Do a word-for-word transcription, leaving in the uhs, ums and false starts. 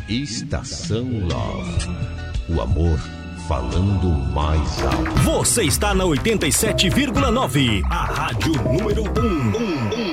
Estação Love. O amor falando mais alto. Você está na oitenta e sete vírgula nove, a rádio número um.